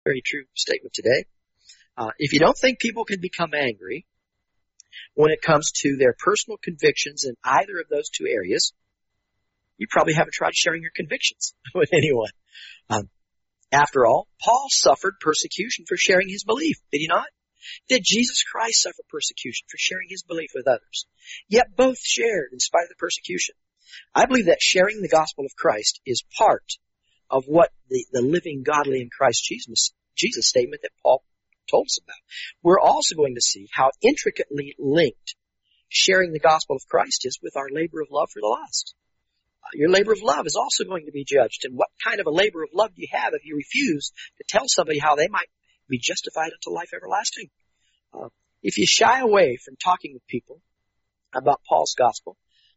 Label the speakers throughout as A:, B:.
A: Very true statement today. If you don't think people can become angry when it comes to their personal convictions in either of those two areas, you probably haven't tried sharing your convictions with anyone. After all, Paul suffered persecution for sharing his belief, did he not? Did Jesus Christ suffer persecution for sharing his belief with others? Yet both shared in spite of the persecution. I believe that sharing the gospel of Christ is part of what the living godly in Christ Jesus statement that Paul told us about. We're also going to see how intricately linked sharing the gospel of Christ is with our labor of love for the lost. Your labor of love is also going to be judged. And what kind of a labor of love do you have if you refuse to tell somebody how they might be justified unto life everlasting? If you shy away from talking with people about Paul's gospel,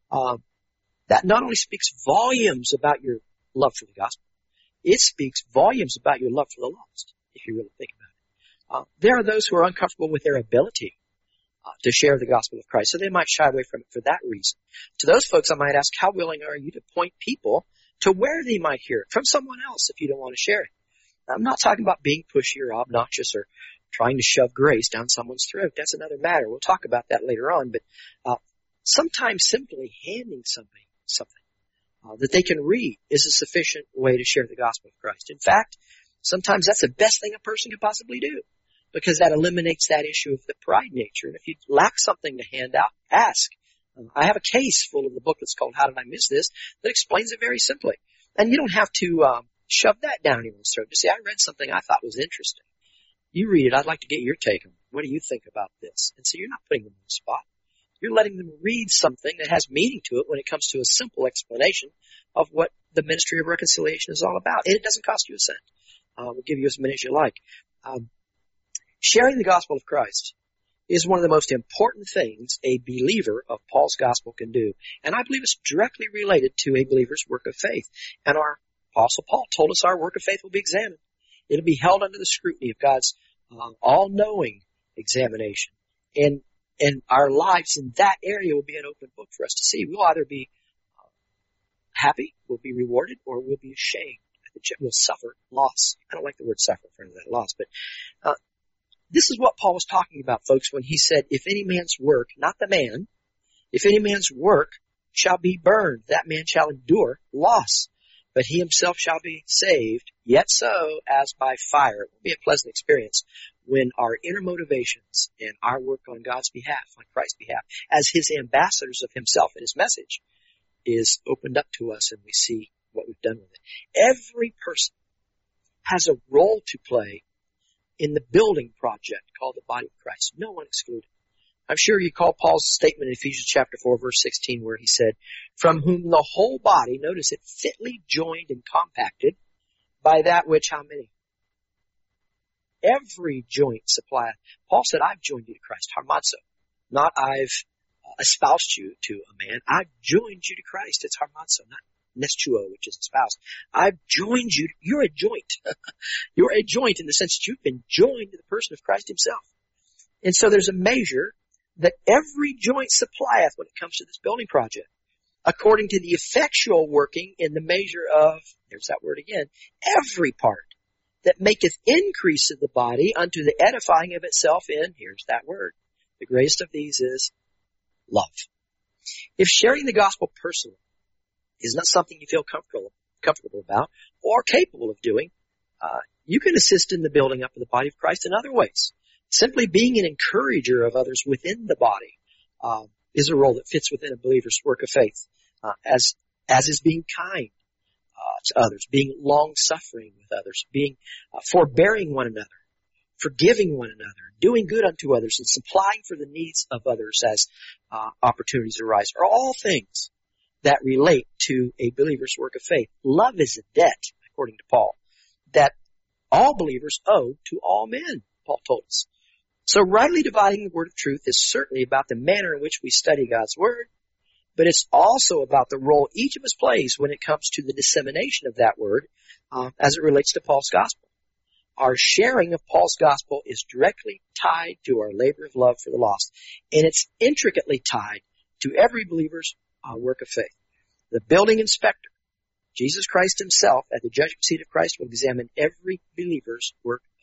A: that not only speaks volumes about your love for the gospel, it speaks volumes about your love for the lost, if you really think about it. There are those who are uncomfortable with their ability to share the gospel of Christ, so they might shy away from it for that reason. To those folks, I might ask, how willing are you to point people to where they might hear it from someone else if you don't want to share it? I'm not talking about being pushy or obnoxious or trying to shove grace down someone's throat. That's another matter. We'll talk about that later on. But sometimes simply handing somebody something that they can read is a sufficient way to share the gospel of Christ. In fact, sometimes that's the best thing a person could possibly do, because that eliminates that issue of the pride nature. And if you lack something to hand out, ask. I have a case full of the book that's called How Did I Miss This? That explains it very simply. And you don't have to shove that down anyone's throat. You see, I read something I thought was interesting. You read it. I'd like to get your take on it. What do you think about this? And so you're not putting them on the spot. You're letting them read something that has meaning to it when it comes to a simple explanation of what the ministry of reconciliation is all about. And it doesn't cost you a cent. We'll give you as many as you like. Sharing the gospel of Christ is one of the most important things a believer of Paul's gospel can do. And I believe it's directly related to a believer's work of faith. And our Apostle Paul told us our work of faith will be examined. It'll be held under the scrutiny of God's all-knowing examination. And our lives in that area will be an open book for us to see. We'll either be happy, we'll be rewarded, or we'll be ashamed. We'll suffer loss. I don't like the word suffer in front of that, loss, but this is what Paul was talking about, folks, when he said, if any man's work, not the man, if any man's work shall be burned, that man shall endure loss, but he himself shall be saved, yet so as by fire. It will be a pleasant experience when our inner motivations and our work on God's behalf, on Christ's behalf, as his ambassadors of himself and his message, is opened up to us and we see what we've done with it. Every person has a role to play in the building project called the body of Christ. No one excluded. I'm sure you call Paul's statement in Ephesians chapter 4, verse 16, where he said, from whom the whole body, notice it, fitly joined and compacted by that which, how many? Every joint supplieth. Paul said, I've joined you to Christ, harmazo. Not I've espoused you to a man. I've joined you to Christ. It's harmazo, not nestuo, which is espoused. I've joined you. You're a joint. You're a joint in the sense that you've been joined to the person of Christ himself. And so there's a measure that every joint supplieth when it comes to this building project, according to the effectual working in the measure of, there's that word again, every part that maketh increase of the body unto the edifying of itself in, here's that word, the greatest of these is love. If sharing the gospel personally is not something you feel comfortable about or capable of doing, you can assist in the building up of the body of Christ in other ways. Simply being an encourager of others within the body is a role that fits within a believer's work of faith, as is being kind to others, being long-suffering with others, being forbearing one another, forgiving one another, doing good unto others, and supplying for the needs of others as opportunities arise, are all things that relate to a believer's work of faith. Love is a debt, according to Paul, that all believers owe to all men, Paul told us. So rightly dividing the word of truth is certainly about the manner in which we study God's word, but it's also about the role each of us plays when it comes to the dissemination of that word as it relates to Paul's gospel. Our sharing of Paul's gospel is directly tied to our labor of love for the lost, and it's intricately tied to every believer's work of faith. The building inspector, Jesus Christ himself, at the judgment seat of Christ, will examine every believer's work